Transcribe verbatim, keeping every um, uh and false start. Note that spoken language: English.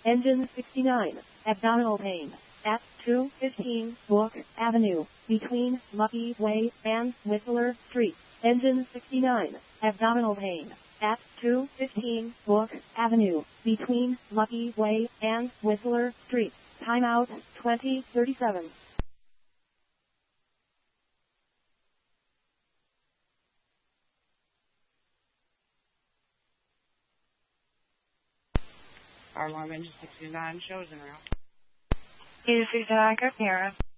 Engine sixty-nine, abdominal pain, at two fifteen Book Avenue, between Lucky Way and Whistler Street. Engine sixty-nine, abdominal pain, at two fifteen Book Avenue, between Lucky Way and Whistler Street. Timeout twenty thirty-seven. Our alarm engine sixty-nine shows en route. Engine sixty-nine, Captain Hero.